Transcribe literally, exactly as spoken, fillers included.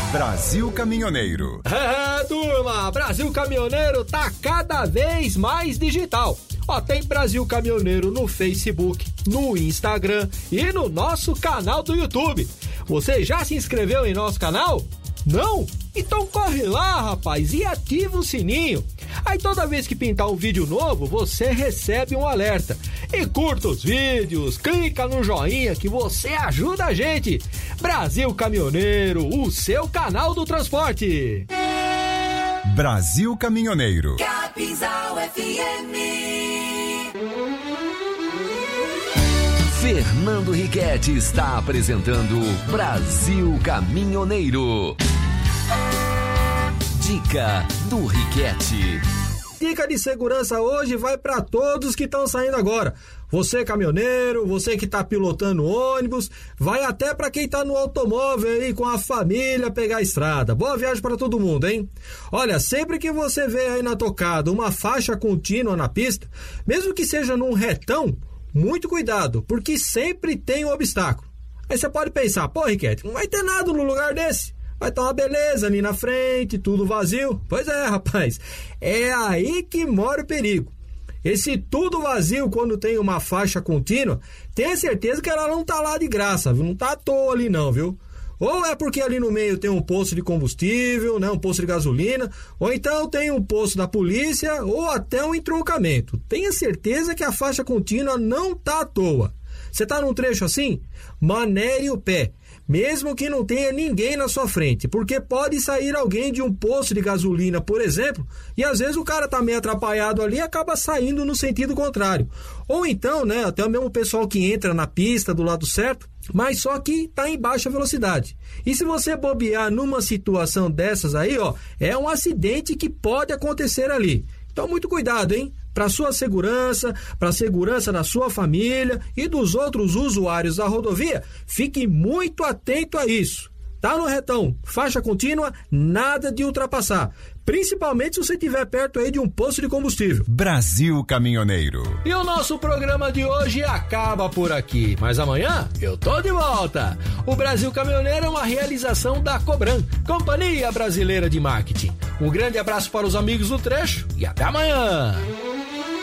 Brasil Caminhoneiro. É, turma, Brasil Caminhoneiro tá cada vez mais digital. Ó, tem Brasil Caminhoneiro no Facebook, no Instagram e no nosso canal do YouTube. Você já se inscreveu em nosso canal? Não? Então corre lá, rapaz, e ativa o sininho. Aí toda vez que pintar um vídeo novo, você recebe um alerta. E curta os vídeos, clica no joinha que você ajuda a gente. Brasil Caminhoneiro, o seu canal do transporte. Brasil Caminhoneiro. Capinzal F M. Fernando Riquetti está apresentando Brasil Caminhoneiro. Dica do Riquetti. Dica de segurança hoje vai para todos que estão saindo agora. Você caminhoneiro, você que está pilotando ônibus, vai até para quem está no automóvel aí com a família pegar a estrada. Boa viagem para todo mundo, hein? Olha, sempre que você vê aí na tocada uma faixa contínua na pista, mesmo que seja num retão, muito cuidado, porque sempre tem um obstáculo. Aí você pode pensar, pô, Riquetti, não vai ter nada no lugar desse. Vai estar uma beleza ali na frente, tudo vazio. Pois é, rapaz, é aí que mora o perigo. Esse tudo vazio, quando tem uma faixa contínua, tenha certeza que ela não tá lá de graça, viu? Não tá à toa ali não, viu? Ou é porque ali no meio tem um posto de combustível, né, um posto de gasolina, ou então tem um posto da polícia, ou até um entroncamento. Tenha certeza que a faixa contínua não tá à toa. Você tá num trecho assim? Manere o pé. Mesmo que não tenha ninguém na sua frente, porque pode sair alguém de um posto de gasolina, por exemplo, e às vezes o cara tá meio atrapalhado ali e acaba saindo no sentido contrário. Ou então, né, até o mesmo pessoal que entra na pista do lado certo, mas só que tá em baixa velocidade. E se você bobear numa situação dessas aí, ó, é um acidente que pode acontecer ali. Então muito cuidado, hein? Para sua segurança, para a segurança da sua família e dos outros usuários da rodovia, fique muito atento a isso. Tá no retão, faixa contínua, nada de ultrapassar. Principalmente se você estiver perto aí de um posto de combustível. Brasil Caminhoneiro. E o nosso programa de hoje acaba por aqui. Mas amanhã eu tô de volta. O Brasil Caminhoneiro é uma realização da Cobram, Companhia Brasileira de Marketing. Um grande abraço para os amigos do trecho e até amanhã.